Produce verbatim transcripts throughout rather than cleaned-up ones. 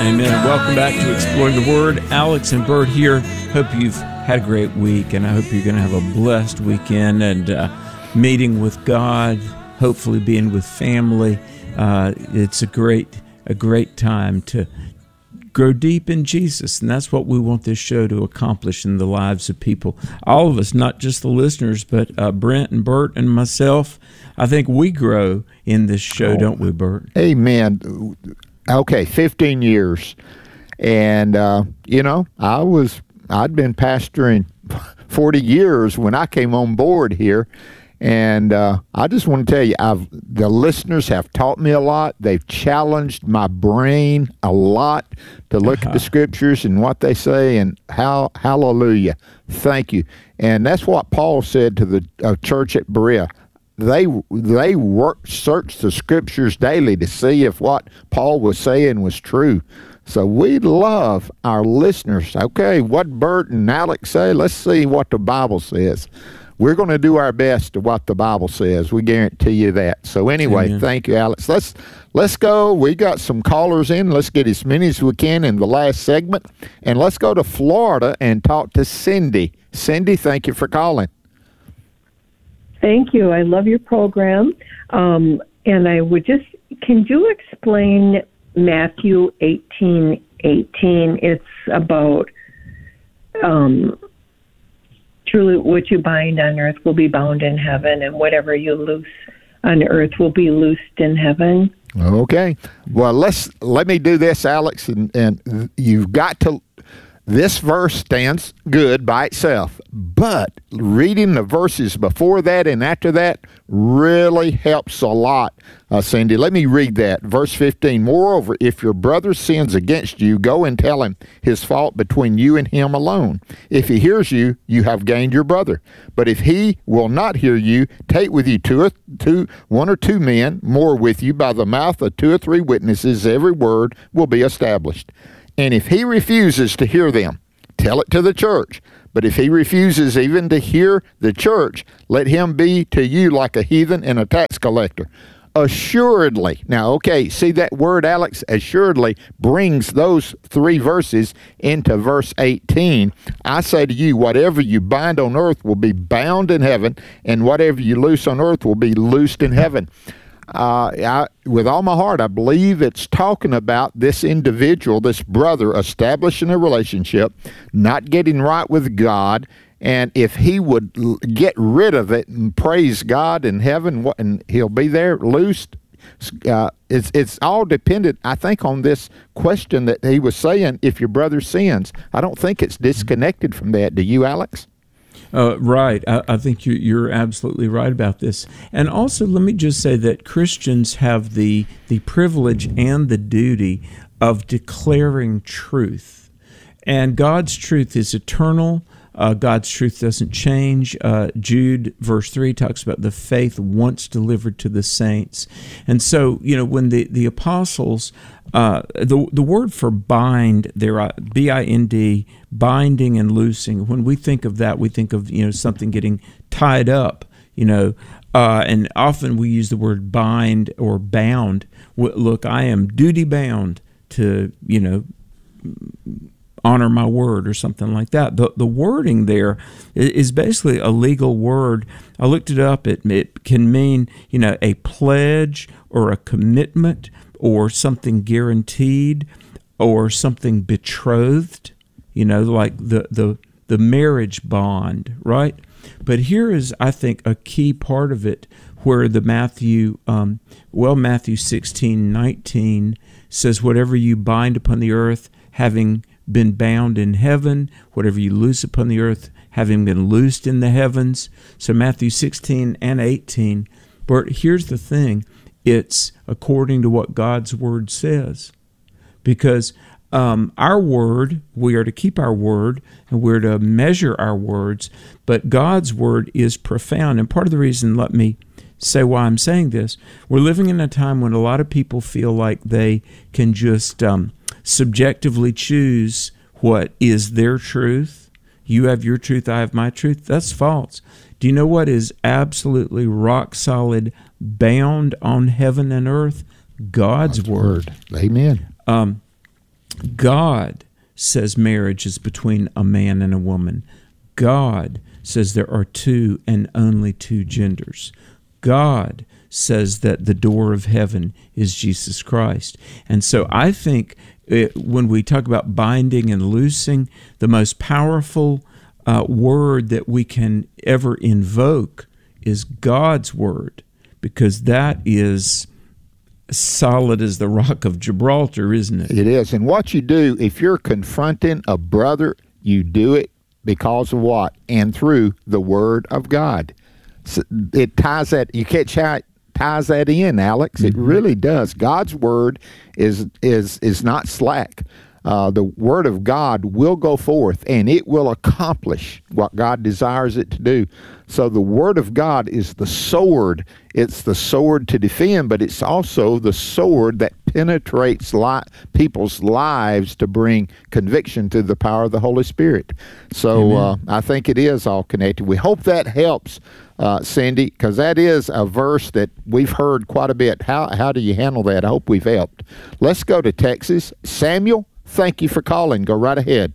Amen. Welcome back to Exploring the Word. Alex and Bert here. Hope you've had a great week, and I hope you're going to have a blessed weekend and uh, meeting with God, hopefully being with family. Uh, it's a great, a great time to grow deep in Jesus, and that's what we want this show to accomplish in the lives of people. All of us, not just the listeners, but uh, Brent and Bert and myself. I think we grow in this show, oh, don't we, Bert? Amen. Okay, fifteen years, and uh, you know, I was I'd been pastoring forty years when I came on board here. And uh, I just want to tell you, I've, the listeners have taught me a lot. They've challenged my brain a lot to look uh-huh. at the scriptures and what they say, and how, hallelujah, thank you. And that's what Paul said to the uh, church at Berea. They they work, searched the scriptures daily to see if what Paul was saying was true. So we love our listeners. Okay, what Bert and Alex say, let's see what the Bible says. We're going to do our best to what the Bible says. We guarantee you that. So anyway, Amen. Thank you, Alex. Let's let's go. We got some callers in. Let's get as many as we can in the last segment. And let's go to Florida and talk to Cindy. Cindy, thank you for calling. Thank you. I love your program. Um, and I would just, can you explain Matthew eighteen eighteen? It's about... Um, Truly, what you bind on earth will be bound in heaven, and whatever you loose on earth will be loosed in heaven. Okay. Well, let's let me do this, Alex, and, and you've got to. This verse stands good by itself, but reading the verses before that and after that really helps a lot, uh, Cindy. Let me read that. Verse fifteen, moreover, if your brother sins against you, go and tell him his fault between you and him alone. If he hears you, you have gained your brother. But if he will not hear you, take with you two or two, one or two men more with you. By the mouth of two or three witnesses, every word will be established. And if he refuses to hear them, tell it to the church. But if he refuses even to hear the church, let him be to you like a heathen and a tax collector. Assuredly. Now, okay, see that word, Alex? Assuredly brings those three verses into verse eighteen. I say to you, whatever you bind on earth will be bound in heaven, and whatever you loose on earth will be loosed in heaven. Uh, I, with all my heart, I believe it's talking about this individual, this brother, establishing a relationship, not getting right with God, and if he would l- get rid of it and praise God in heaven, what, and he'll be there loosed. Uh, it's it's all dependent, I think, on this question that he was saying, if your brother sins. I don't think it's disconnected from that. Do you, Alex? Uh, right. I, I think you're, you're absolutely right about this. And also, let me just say that Christians have the the privilege and the duty of declaring truth. And God's truth is eternal. Uh, God's truth doesn't change. Uh, Jude, verse three, talks about the faith once delivered to the saints. And so, you know, when the, the apostles, uh, the the word for bind, there, B I N D, binding and loosing, when we think of that, we think of, you know, something getting tied up, you know, uh, and often we use the word bind or bound. Look, I am duty bound to, you know, honor my word or something like that. The the wording there is basically a legal word. I looked it up. It, it can mean, you know, a pledge or a commitment or something guaranteed or something betrothed, you know, like the, the, the marriage bond, right? But here is, I think, a key part of it where the Matthew, um, well, Matthew sixteen nineteen says, whatever you bind upon the earth, having been bound in heaven, whatever you loose upon the earth, having been loosed in the heavens. So Matthew sixteen and eighteen. But here's the thing. It's according to what God's word says. Because um, our word, we are to keep our word, and we're to measure our words, but God's word is profound. And part of the reason, let me say why I'm saying this, we're living in a time when a lot of people feel like they can just um, subjectively choose what is their truth. You have your truth, I have my truth. That's false. Do you know what is absolutely rock solid, bound on heaven and earth? God's, God's word. word. Amen. Um, God says marriage is between a man and a woman. God says there are two and only two genders. God says that the door of heaven is Jesus Christ. And so I think it, when we talk about binding and loosing, the most powerful uh, word that we can ever invoke is God's word, because that is solid as the rock of Gibraltar, isn't it? It is. And what you do, if you're confronting a brother, you do it because of what? And through the word of God. So it ties that, you catch how it ties that in, Alex. It really does. God's word is is is not slack. Uh, the word of God will go forth, and it will accomplish what God desires it to do. So the word of God is the sword. It's the sword to defend, but it's also the sword that penetrates li- people's lives to bring conviction to the power of the Holy Spirit. So uh, I think it is all connected. We hope that helps, uh, Cindy, because that is a verse that we've heard quite a bit. How, how do you handle that? I hope we've helped. Let's go to Texas. Samuel, thank you for calling. Go right ahead.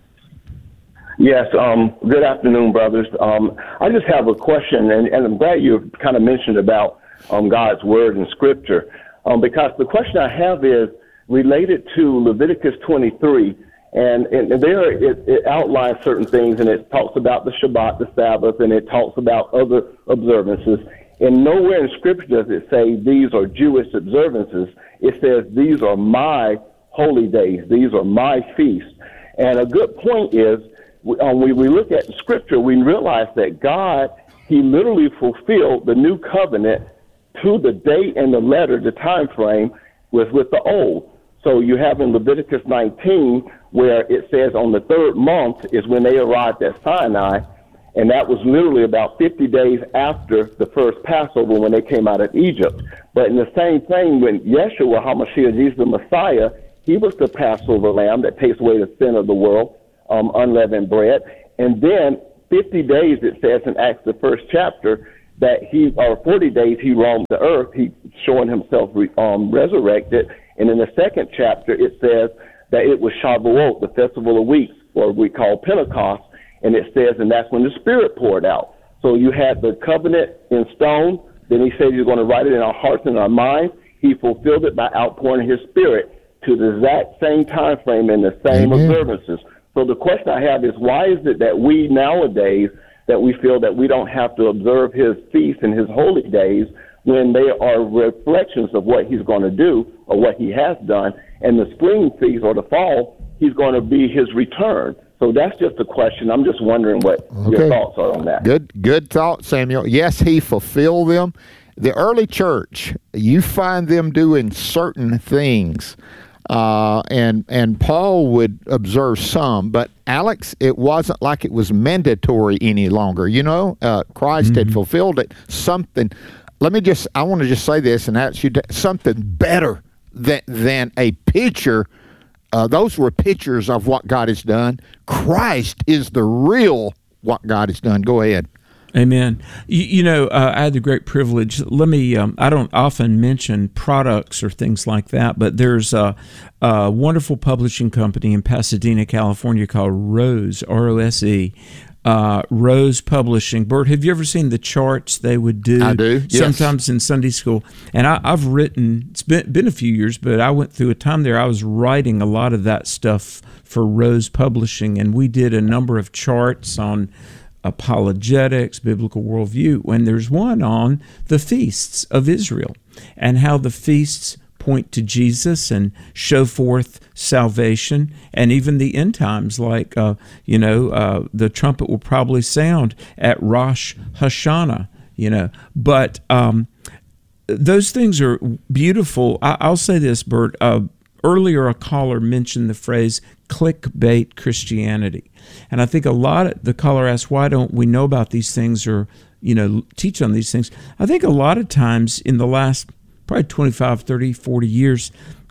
Yes, um, good afternoon, brothers. Um, I just have a question, and, and I'm glad you kind of mentioned about um, God's Word and Scripture, um, because the question I have is related to Leviticus twenty-three, and, and there it, it outlines certain things, and it talks about the Shabbat, the Sabbath, and it talks about other observances. And nowhere in Scripture does it say these are Jewish observances. It says these are my holy days. These are my feasts. And a good point is, Um, when we look at the Scripture, we realize that God, He literally fulfilled the new covenant to the date and the letter, the time frame, was with the old. So you have in Leviticus nineteen where it says on the third month is when they arrived at Sinai, and that was literally about fifty days after the first Passover when they came out of Egypt. But in the same thing, when Yeshua HaMashiach, Jesus the Messiah, He was the Passover lamb that takes away the sin of the world. Um, unleavened bread. And then fifty days, it says in Acts, the first chapter, that he, or forty days, he roamed the earth, he showing himself re, um, resurrected. And in the second chapter, it says that it was Shavuot, the festival of weeks, or we call Pentecost. And it says, and that's when the Spirit poured out. So you had the covenant in stone. Then he said he's going to write it in our hearts and our minds. He fulfilled it by outpouring his Spirit to the exact same time frame and the same Amen. Observances. So the question I have is, why is it that we nowadays, that we feel that we don't have to observe his feasts and his holy days when they are reflections of what he's going to do or what he has done, and the spring feast or the fall, he's going to be his return? So that's just a question. I'm just wondering what okay. your thoughts are on that. Good, good thought, Samuel. Yes, he fulfilled them. The early church, you find them doing certain things. Uh, and and Paul would observe some, but Alex, it wasn't like it was mandatory any longer. You know, uh, Christ mm-hmm. had fulfilled it. Something. Let me just. I want to just say this, and that's you. Something better than than a picture. Uh, those were pictures of what God has done. Christ is the real what God has done. Go ahead. Amen. You, you know, uh, I had the great privilege. Let me, um, I don't often mention products or things like that, but there's a, a wonderful publishing company in Pasadena, California called Rose, R O S E. Uh, Rose Publishing. Bert, have you ever seen the charts they would do? I do, yes. Sometimes in Sunday school. And I, I've written, it's been, been a few years, but I went through a time there, I was writing a lot of that stuff for Rose Publishing, and we did a number of charts on apologetics, biblical worldview, when there's one on the feasts of Israel and how the feasts point to Jesus and show forth salvation, and even the end times, like, uh, you know, uh, the trumpet will probably sound at Rosh Hashanah, you know. But um, those things are beautiful. I- I'll say this, Bert. Uh, earlier, a caller mentioned the phrase clickbait Christianity. And I think a lot of the caller asked, why don't we know about these things or, you know, teach on these things? I think a lot of times in the last probably twenty-five, thirty, forty years,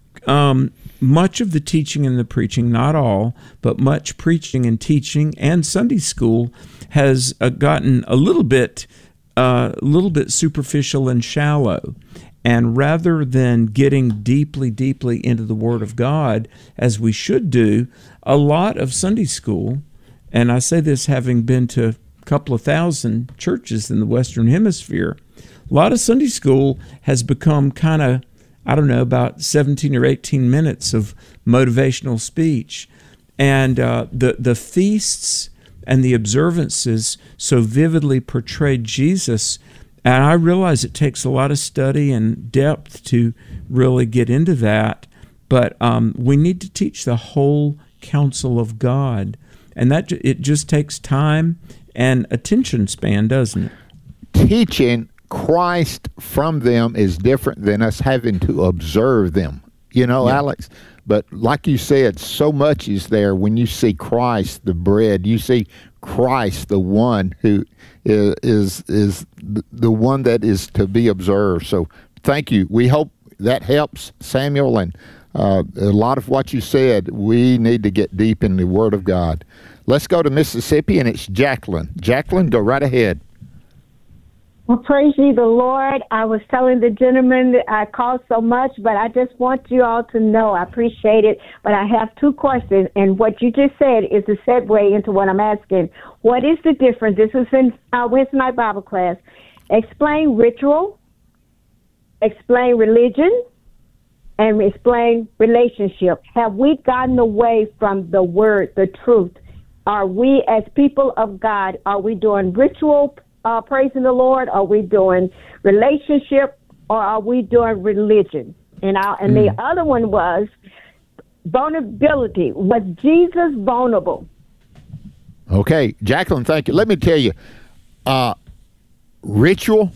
um, much of the teaching and the preaching, not all, but much preaching and teaching and Sunday school has uh, gotten a little bit, uh, a little bit superficial and shallow. And rather than getting deeply, deeply into the Word of God, as we should do, a lot of Sunday school, and I say this having been to a couple of thousand churches in the Western Hemisphere, a lot of Sunday school has become kind of, I don't know, about seventeen or eighteen minutes of motivational speech. And uh, the, the feasts and the observances so vividly portrayed Jesus. And I realize it takes a lot of study and depth to really get into that, but um, we need to teach the whole counsel of God, and that it just takes time and attention span, doesn't it? Teaching Christ from them is different than us having to observe them. You know, yeah. Alex? But like you said, so much is there when you see Christ, the bread. You see Christ, the one who is is, is the one that is to be observed. So thank you. We hope that helps, Samuel. And uh, a lot of what you said, we need to get deep in the Word of God. Let's go to Mississippi, and it's Jacqueline. Jacqueline, go right ahead. Well, praise ye the Lord. I was telling the gentleman that I called so much, but I just want you all to know I appreciate it. But I have two questions, and what you just said is a segue into what I'm asking. What is the difference? This was in our Wednesday night Bible class. Explain ritual, explain religion, and explain relationship. Have we gotten away from the word, the truth? Are we, as people of God, are we doing ritual Uh, praising the Lord? Are we doing relationship, or are we doing religion? And I, and mm. the other one was vulnerability. Was Jesus vulnerable? Okay, Jacqueline, thank you. Let me tell you, uh, ritual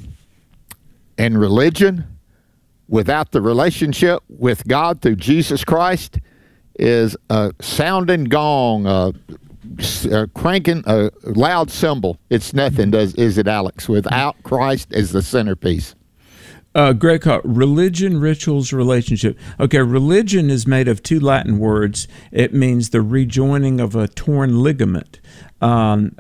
and religion without the relationship with God through Jesus Christ is a sounding gong, uh, Uh, cranking a loud cymbal. It's nothing, does is it, Alex, without Christ as the centerpiece? Uh, Greg, religion, rituals, relationship. Okay, religion is made of two Latin words. It means the rejoining of a torn ligament. Um,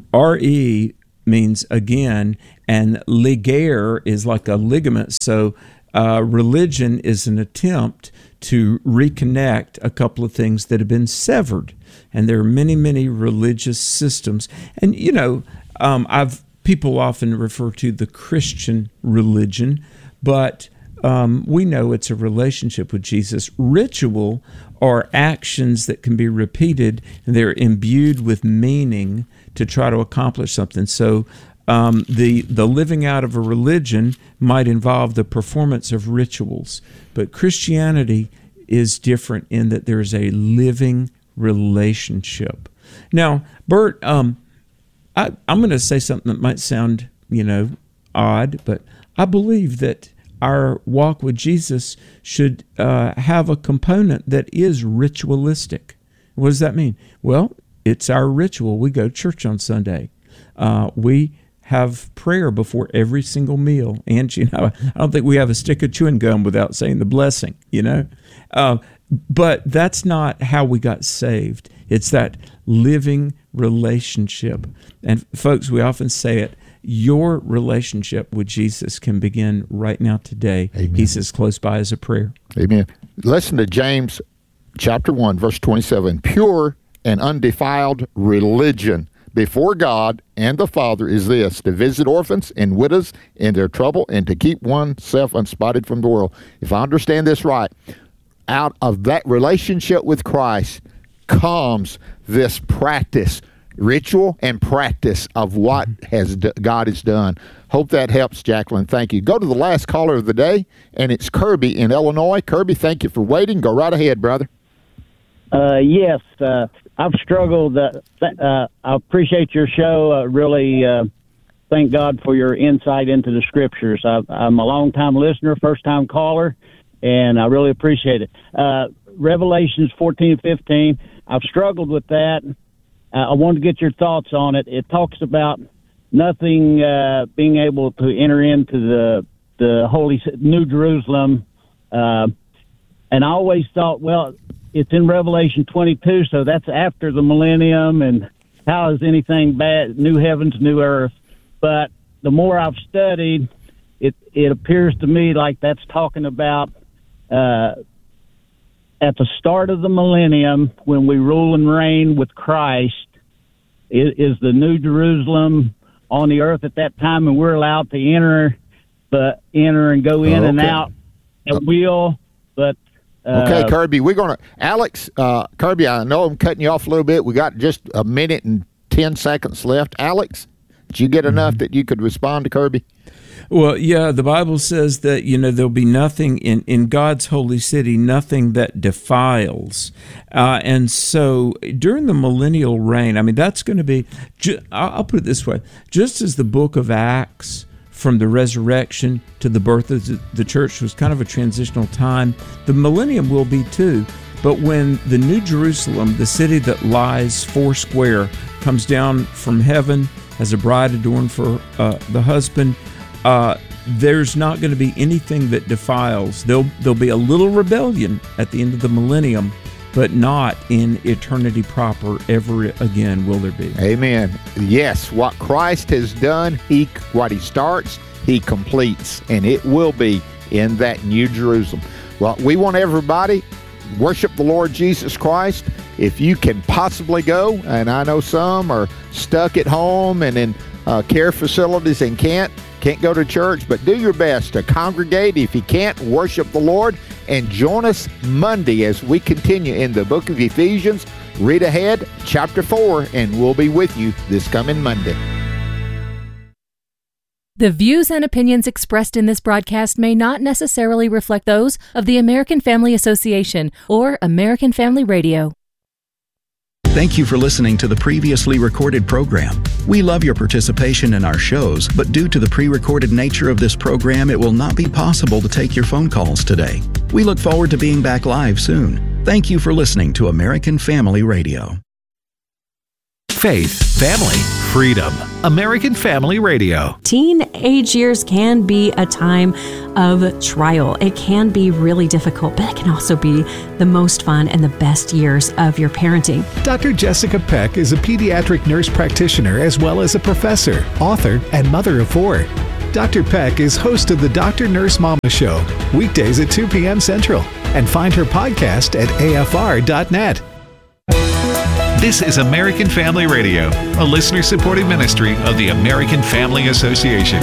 re means again, and ligare is like a ligament. So uh, religion is an attempt to reconnect a couple of things that have been severed. And there are many, many religious systems. And, you know, um, I've people often refer to the Christian religion, but um, we know it's a relationship with Jesus. Ritual are actions that can be repeated, and they're imbued with meaning to try to accomplish something. So um, the, the living out of a religion might involve the performance of rituals, but Christianity is different in that there is a living relationship. Now, Bert, um, I, I'm going to say something that might sound, you know, odd, but I believe that our walk with Jesus should uh, have a component that is ritualistic. What does that mean? Well, it's our ritual. We go to church on Sunday. Uh, we have prayer before every single meal. And, you know, I don't think we have a stick of chewing gum without saying the blessing, you know. Uh, But that's not how we got saved. It's that living relationship. And folks, we often say it, your relationship with Jesus can begin right now today. Amen. He's as close by as a prayer. Amen. Listen to James chapter one, verse twenty-seven. Pure and undefiled religion before God and the Father is this, to visit orphans and widows in their trouble and to keep oneself unspotted from the world. If I understand this right, out of that relationship with Christ comes this practice, ritual and practice of what has God has done. Hope that helps, Jacqueline. Thank you. Go to the last caller of the day, and it's Kirby in Illinois. Kirby, thank you for waiting. Go right ahead, brother. Uh, yes, uh, I've struggled. Uh, uh, I appreciate your show. Uh, really uh, thank God for your insight into the Scriptures. I, I'm a long-time listener, first-time caller, and I really appreciate it. Uh, Revelations fourteen fifteen, I've struggled with that. Uh, I wanted to get your thoughts on it. It talks about nothing uh, being able to enter into the the holy New Jerusalem, uh, and I always thought, well, it's in Revelation twenty-two, so that's after the millennium, and how is anything bad, new heavens, new earth? But the more I've studied, it it appears to me like that's talking about uh, at the start of the millennium, when we rule and reign with Christ, is, is the New Jerusalem on the earth at that time, and we're allowed to enter, but enter and go in okay. and out at will. But uh, okay, Kirby, we're gonna Alex uh, Kirby. I know I'm cutting you off a little bit. We got just a minute and ten seconds left. Alex, did you get enough that you could respond to Kirby? Well, yeah, the Bible says that, you know, there'll be nothing in, in God's holy city, nothing that defiles. Uh, and so during the millennial reign, I mean, that's going to be, I'll put it this way, just as the book of Acts, from the resurrection to the birth of the church, was kind of a transitional time, the millennium will be too. But when the New Jerusalem, the city that lies four square, comes down from heaven as a bride adorned for uh, the husband, Uh, there's not going to be anything that defiles. There'll, there'll be a little rebellion at the end of the millennium, but not in eternity proper ever again will there be. Amen. Yes, what Christ has done, he what he starts, he completes, and it will be in that New Jerusalem. Well, we want everybody worship the Lord Jesus Christ. If you can possibly go, and I know some are stuck at home and in uh, care facilities and can't, Can't go to church, but do your best to congregate. If you can't, worship the Lord, and join us Monday as we continue in the book of Ephesians. Read ahead, chapter four, and we'll be with you this coming Monday. The views and opinions expressed in this broadcast may not necessarily reflect those of the American Family Association or American Family Radio. Thank you for listening to the previously recorded program. We love your participation in our shows, but due to the pre-recorded nature of this program, it will not be possible to take your phone calls today. We look forward to being back live soon. Thank you for listening to American Family Radio. Faith, family, freedom. American Family Radio. Teenage years can be a time of trial. It can be really difficult, but it can also be the most fun and the best years of your parenting. Doctor Jessica Peck is a pediatric nurse practitioner as well as a professor, author, and mother of four. Doctor Peck is host of the Doctor Nurse Mama Show, weekdays at two p.m. Central, and find her podcast at A F R dot net. This is American Family Radio, a listener-supported ministry of the American Family Association.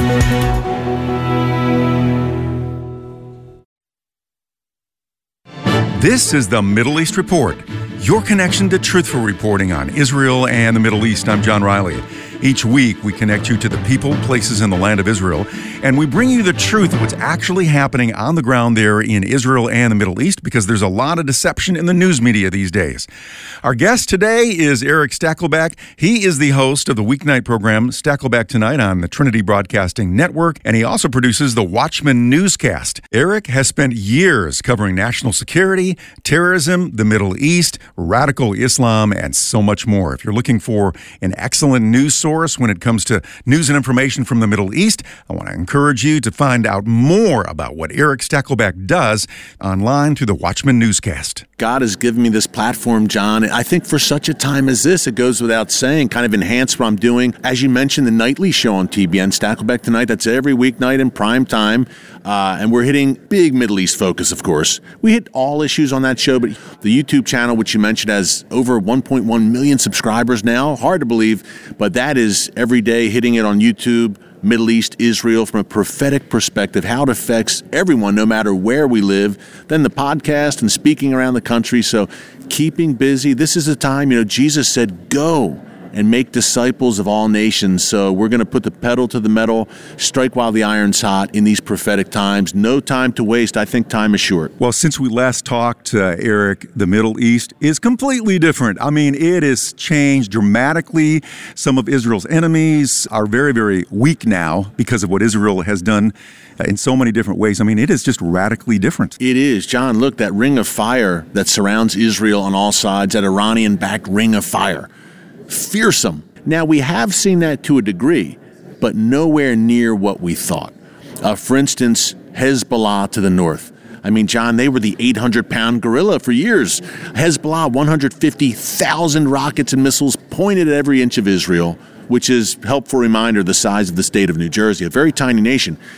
This is the Middle East Report, your connection to truthful reporting on Israel and the Middle East. I'm John Riley. Each week, we connect you to the people, places in the land of Israel, and we bring you the truth of what's actually happening on the ground there in Israel and the Middle East, because there's a lot of deception in the news media these days. Our guest today is Eric Stakelbeck. He is the host of the weeknight program Stakelbeck Tonight on the Trinity Broadcasting Network, and he also produces the Watchman Newscast. Eric has spent years covering national security, terrorism, the Middle East, radical Islam, and so much more. If you're looking for an excellent news source when it comes to news and information from the Middle East, I want to encourage you to find out more about what Eric Stakelbeck does online through the Watchman Newscast. God has given me this platform, John. I think for such a time as this, it goes without saying, kind of enhance what I'm doing. As you mentioned, the nightly show on T B N, Stakelbeck Tonight, that's every weeknight in prime time. Uh, and we're hitting big Middle East focus, of course. We hit all issues on that show, but the YouTube channel, which you mentioned, has over one point one million subscribers now. Hard to believe, but that is every day hitting it on YouTube. Middle East, Israel, from a prophetic perspective, how it affects everyone, no matter where we live. Then the podcast and speaking around the country. So keeping busy. This is a time, you know, Jesus said, go and make disciples of all nations. So we're going to put the pedal to the metal, strike while the iron's hot in these prophetic times. No time to waste. I think time is short. Well, since we last talked, uh, Eric, the Middle East is completely different. I mean, it has changed dramatically. Some of Israel's enemies are very, very weak now because of what Israel has done in so many different ways. I mean, it is just radically different. It is. John, look, that ring of fire that surrounds Israel on all sides, that Iranian-backed ring of fire. Fearsome. Now, we have seen that to a degree, but nowhere near what we thought. Uh, for instance, Hezbollah to the north. I mean, John, they were the eight hundred pound gorilla for years. Hezbollah, one hundred fifty thousand rockets and missiles pointed at every inch of Israel, which is, helpful reminder, the size of the state of New Jersey, a very tiny nation.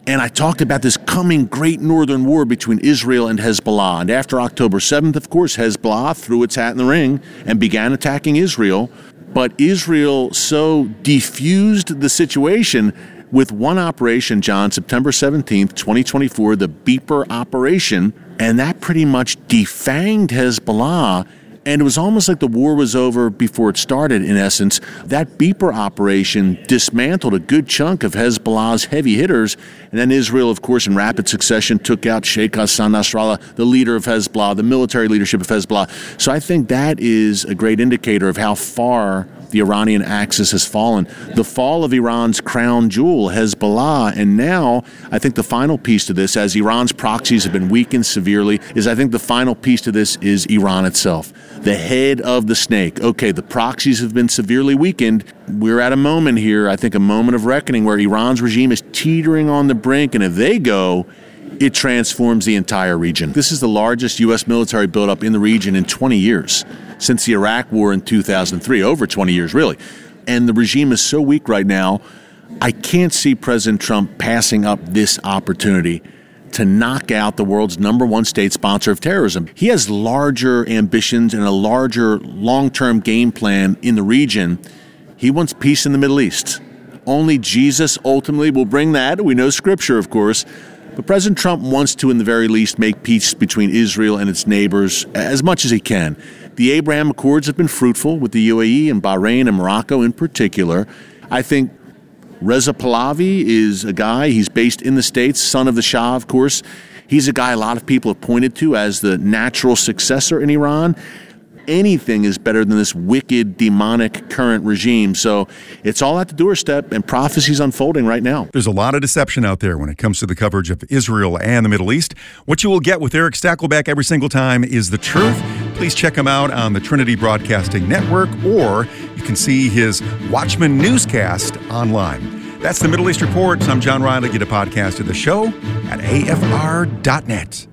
And I talked about this coming great northern war between Israel and Hezbollah. And after October seventh, of course, Hezbollah threw its hat in the ring and began attacking Israel. But Israel so defused the situation with one operation, John, September seventeenth, twenty twenty-four, the Beeper operation. And that pretty much defanged Hezbollah. And it was almost like the war was over before it started, in essence. That Beeper operation dismantled a good chunk of Hezbollah's heavy hitters. And then Israel, of course, in rapid succession, took out Sheikh Hassan Nasrallah, the leader of Hezbollah, the military leadership of Hezbollah. So I think that is a great indicator of how far the Iranian axis has fallen. The fall of Iran's crown jewel, Hezbollah, and now I think the final piece to this, as Iran's proxies have been weakened severely, is I think the final piece to this is Iran itself. The head of the snake. Okay, the proxies have been severely weakened. We're at a moment here, I think a moment of reckoning where Iran's regime is teetering on the brink, and if they go, it transforms the entire region. This is the largest U S military buildup in the region in twenty years, since the Iraq War in two thousand three, over twenty years, really. And the regime is so weak right now, I can't see President Trump passing up this opportunity to knock out the world's number one state sponsor of terrorism. He has larger ambitions and a larger long-term game plan in the region. He wants peace in the Middle East. Only Jesus ultimately will bring that. We know Scripture, of course. But President Trump wants to, in the very least, make peace between Israel and its neighbors as much as he can. The Abraham Accords have been fruitful with the U A E and Bahrain and Morocco in particular. I think Reza Pahlavi is a guy, he's based in the States, son of the Shah, of course. He's a guy a lot of people have pointed to as the natural successor in Iran. Anything is better than this wicked, demonic current regime. So it's all at the doorstep, and prophecy's unfolding right now. There's a lot of deception out there when it comes to the coverage of Israel and the Middle East. What you will get with Eric Stakelbeck every single time is the truth. Please check him out on the Trinity Broadcasting Network, or you can see his Watchman newscast online. That's the Middle East Report. I'm John Riley. Get a podcast of the show at A F R dot net.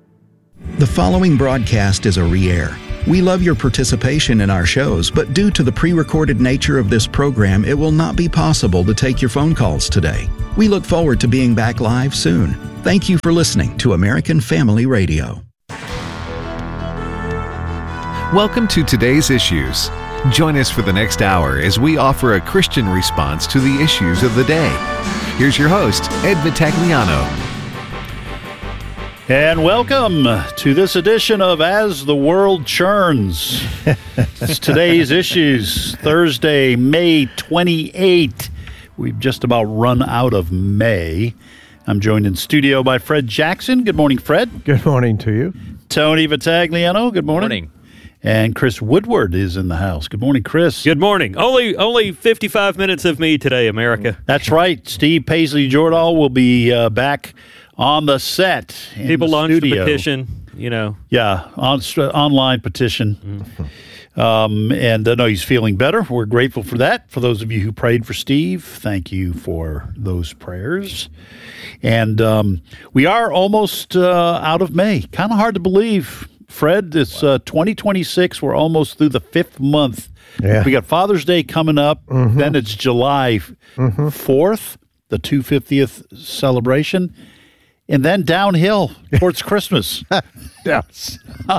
The following broadcast is a re-air. We love your participation in our shows, but due to the pre-recorded nature of this program, it will not be possible to take your phone calls today. We look forward to being back live soon. Thank you for listening to American Family Radio. Welcome to Today's Issues. Join us for the next hour as we offer a Christian response to the issues of the day. Here's your host, Ed Vitagliano. And welcome to this edition of As the World Churns. It's today's issues, Thursday, May twenty-eighth. We've just about run out of May. I'm joined in studio by Fred Jackson. Good morning, Fred. Good morning to you. Tony Vitagliano. Good morning. Morning. And Chris Woodward is in the house. Good morning, Chris. Good morning. Only only fifty-five minutes of me today, America. That's right. Steve Paisley-Jordahl will be uh, back on the set. People the launched studio. a petition, you know. Yeah, on, online petition. Mm-hmm. Um, and I know he's feeling better. We're grateful for that. For those of you who prayed for Steve, thank you for those prayers. And um, we are almost uh, out of May. Kind of hard to believe, Fred. It's uh, twenty twenty-six. We're almost through the fifth month. Yeah. We got Father's Day coming up. Mm-hmm. Then it's July mm-hmm. fourth, the two hundred fiftieth celebration. And then downhill towards Christmas. Yes.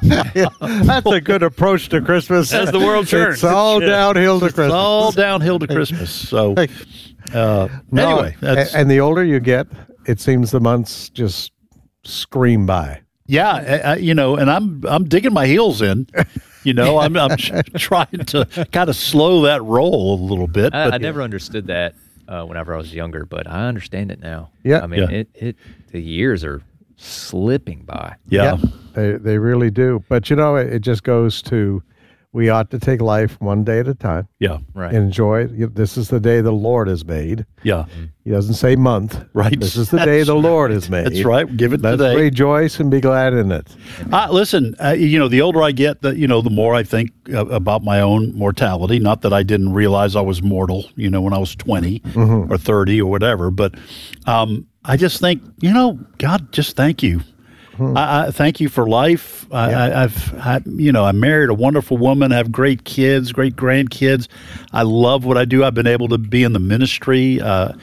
That's a good approach to Christmas. As the world turns. It's all yeah. downhill to Christmas. It's all downhill to Christmas. So, uh, no, anyway. That's, and the older you get, it seems the months just scream by. Yeah, I, you know, and I'm I'm digging my heels in. You know, I'm I'm trying to kind of slow that roll a little bit. I, but, I never understood that uh, whenever I was younger, but I understand it now. Yeah, I mean, yeah. it it the years are slipping by. Yeah, yeah they they really do. But you know, it, it just goes to we ought to take life one day at a time. Yeah, right. Enjoy it. This is the day the Lord has made. Yeah, he doesn't say month. Right. This is the day the Lord has made. That's right. Give it Let's today. rejoice and be glad in it. Uh, listen, uh, you know, the older I get, the you know, the more I think uh, about my own mortality. Not that I didn't realize I was mortal, you know, when I was twenty mm-hmm. or thirty or whatever. But um, I just think, you know, God, just thank you. Hmm. I, I thank you for life. I, yeah. I, I've, I, you know, I married a wonderful woman. I have great kids, great grandkids. I love what I do. I've been able to be in the ministry. Uh,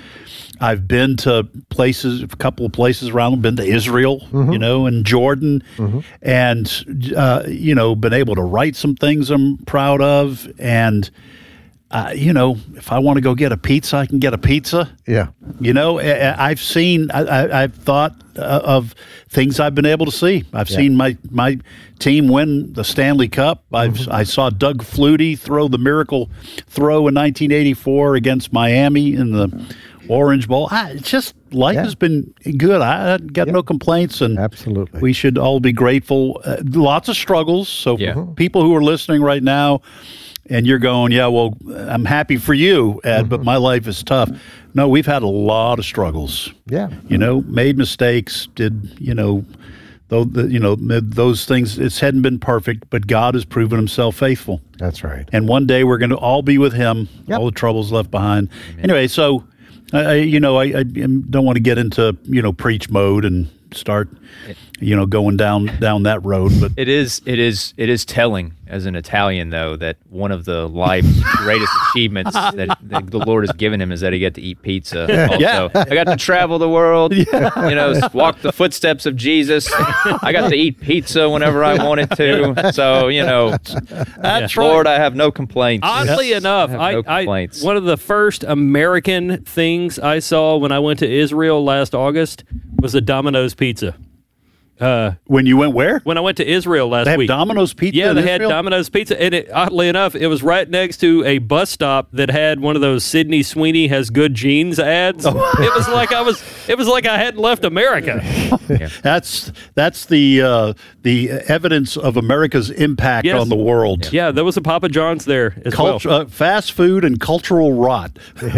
I've been to places, a couple of places around, been to Israel, Mhm. you know, and Jordan, Mhm. and, uh, you know, been able to write some things I'm proud of. And, uh, you know, if I want to go get a pizza, I can get a pizza. Yeah. You know, I, I've seen, I, I, I've thought uh, of things I've been able to see. I've Yeah. seen my, my team win the Stanley Cup. I've, Mm-hmm. I saw Doug Flutie throw the miracle throw in nineteen eighty-four against Miami in the Orange Bowl. I, it's just, life Yeah. has been good. I, I got no complaints, and absolutely, we should all be grateful. Uh, lots of struggles. So Yeah. for people who are listening right now, and you're going, yeah, well, I'm happy for you, Ed, but my life is tough. No, we've had a lot of struggles. Yeah. You know, made mistakes, did, you know, though the, you know, those things, it hadn't been perfect, but God has proven himself faithful. That's right. And one day we're going to all be with him, all the troubles left behind. Anyway, so, I, you know, I, I don't want to get into, you know, preach mode and start, you know, going down down that road. But It is it is it is telling as an Italian, though, that one of the life's greatest achievements that, that the Lord has given him is that he got to eat pizza. Also. Yeah. I got to travel the world, you know, walk the footsteps of Jesus. I got to eat pizza whenever I wanted to. So, you know, That's Lord, I have no complaints. Oddly enough, have I, no I complaints. one of the first American things I saw when I went to Israel last August was a Domino's pizza. Uh, when you went where? When I went to Israel last They have week. Domino's pizza Yeah, in they had Israel? Domino's pizza, and it, oddly enough, it was right next to a bus stop that had one of those Sydney Sweeney has good jeans ads. Oh. It was like I was. It was like I hadn't left America. That's that's the uh, the evidence of America's impact Yes. on the world. Yeah, there was a Papa John's there as Culture, well. uh, fast food and cultural rot.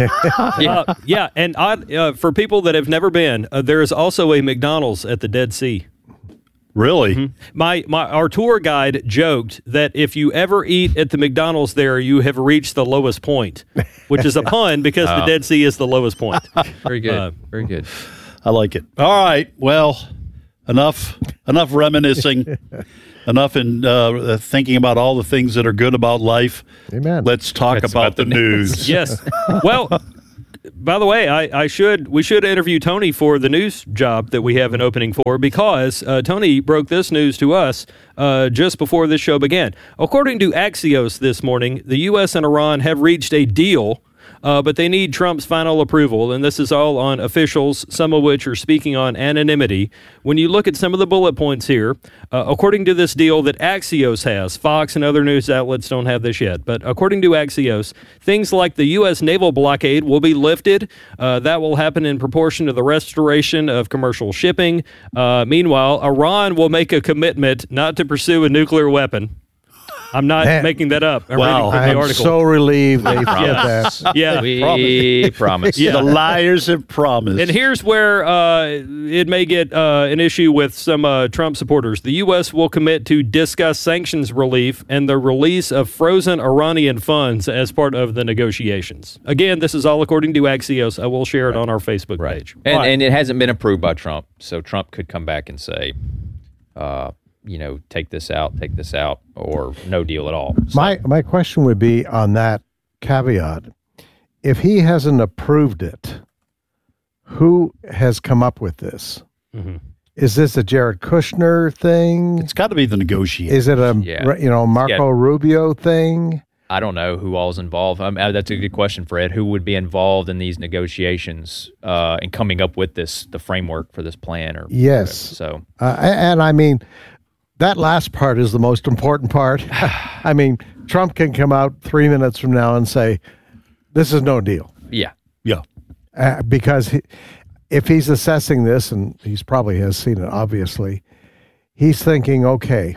Uh, yeah, and odd, uh, for people that have never been, uh, there is also a McDonald's at the Dead Sea. Really? Mm-hmm. My my our tour guide joked that if you ever eat at the McDonald's there, you have reached the lowest point, which is a pun because the Oh. Dead Sea is the lowest point. Very good. Uh, Very good. I like it. All right. Well, enough enough reminiscing. Enough in uh, thinking about all the things that are good about life. Amen. Let's talk That's about, about the the news. Yes. Well, by the way, I, I should we should interview Tony for the news job that we have an opening for because uh, Tony broke this news to us uh, just before this show began. According to Axios this morning, the U S and Iran have reached a deal. Uh, but they need Trump's final approval, and this is all on officials, some of which are speaking on anonymity. When you look at some of the bullet points here, uh, according to this deal that Axios has, Fox and other news outlets don't have this yet, but according to Axios, things like the U S naval blockade will be lifted. Uh, that will happen in proportion to the restoration of commercial shipping. Uh, meanwhile, Iran will make a commitment not to pursue a nuclear weapon. I'm not Man. making that up. I'm Wow. reading from the I'm article. so relieved they said Yes. that. Yeah. We promise. Yeah. The liars have promised. And here's where uh, it may get uh, an issue with some uh, Trump supporters. The U S will commit to discuss sanctions relief and the release of frozen Iranian funds as part of the negotiations. Again, this is all according to Axios. I will share it on our Facebook page. And, Right. and it hasn't been approved by Trump, so Trump could come back and say, uh, you know, take this out, take this out, or no deal at all. So, My my question would be on that caveat: if he hasn't approved it, who has come up with this? Mhm. Is this a Jared Kushner thing? It's got to be the negotiation. Is it a Yeah. you know Marco Yeah. Rubio thing? I don't know who all's involved. Um, uh, that's a good question, Fred. Who would be involved in these negotiations uh, and coming up with this, the framework for this plan? Or Yes. whatever. So Uh, a- and I mean, that last part is the most important part. I mean, Trump can come out three minutes from now and say, "This is no deal," yeah, yeah. uh, because he, if he's assessing this, and he's probably has seen it, obviously, he's thinking, "Okay,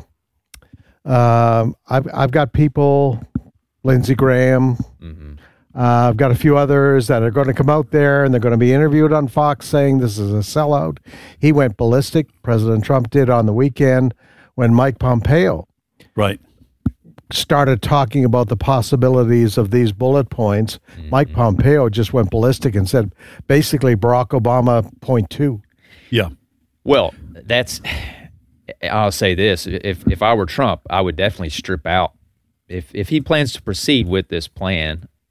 um, I've I've got people, Lindsey Graham." Uh, I've got a few others that are going to come out there and they're going to be interviewed on Fox saying this is a sellout. He went ballistic. President Trump did on the weekend when Mike Pompeo Right. started talking about the possibilities of these bullet points. Mike Pompeo just went ballistic and said basically Barack Obama point two. Yeah. Well, that's. I'll say this: if if I were Trump, I would definitely strip out. If if he plans to proceed with this plan,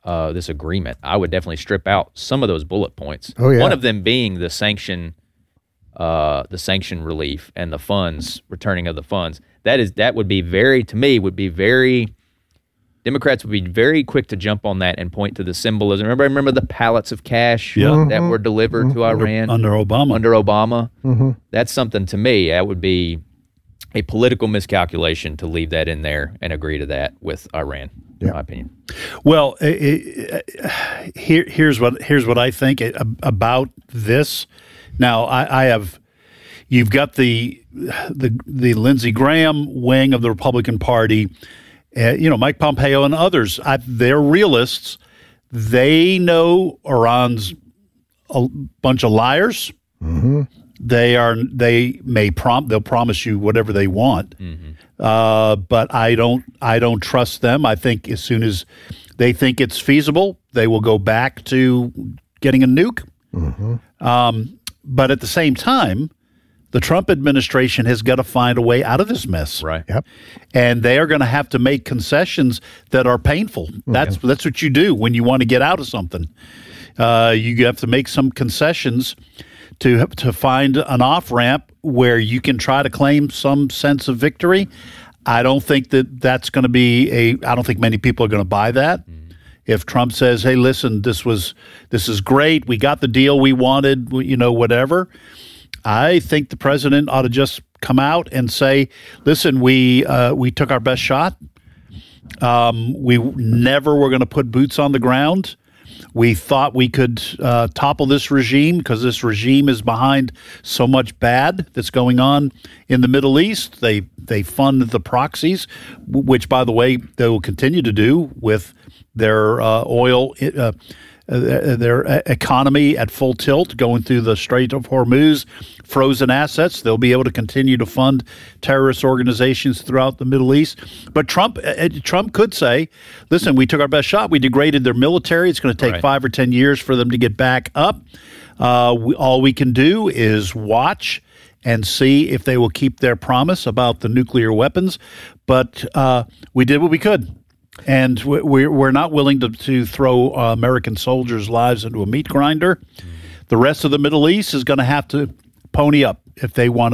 uh, this agreement, I would definitely strip out some of those bullet points. Oh, yeah. One of them being the sanction, uh, the sanction relief and the funds, returning of the funds. That is that would be very, to me, would be very. Democrats would be very quick to jump on that and point to the symbolism. Remember, remember the pallets of cash Yeah. that were delivered to Under- Iran under Obama. Under Obama, Mm-hmm. that's something to me. That would be a political miscalculation to leave that in there and agree to that with Iran. In my opinion. Well, it, it, here, here's what here's what I think about this. Now, I, I have you've got the the the Lindsey Graham wing of the Republican Party. Uh, you know, Mike Pompeo and others. I, they're realists. They know Iran's a bunch of liars. Mm-hmm. They are. They may prom. They'll promise you whatever they want. Mm-hmm. Uh, but I don't. I don't trust them. I think as soon as they think it's feasible, they will go back to getting a nuke. Mm-hmm. Um, but at the same time, the Trump administration has got to find a way out of this mess. Right. Yep. And they are going to have to make concessions that are painful. That's that's what you do when you want to get out of something. Uh, you have to make some concessions to to find an off ramp where you can try to claim some sense of victory. I don't think that that's going to be a. I don't think many people are going to buy that. Mm. If Trump says, "Hey, listen, this was this is great. We got the deal we wanted. You know, whatever." I think the president ought to just come out and say, "Listen, we uh, we took our best shot. Um, we never were going to put boots on the ground. We thought we could uh, topple this regime because this regime is behind so much bad that's going on in the Middle East. They they fund the proxies, which, by the way, they will continue to do with their uh, oil." Uh, Uh, their economy at full tilt, going through the Strait of Hormuz, frozen assets. They'll be able to continue to fund terrorist organizations throughout the Middle East. But Trump, uh, Trump could say, "Listen, we took our best shot. We degraded their military. It's going to take Right. five or ten years for them to get back up. Uh, we, all we can do is watch and see if they will keep their promise about the nuclear weapons. But uh, we did what we could." And we're we're not willing to, to throw uh, American soldiers' lives into a meat grinder. The rest of the Middle East is going to have to pony up if they want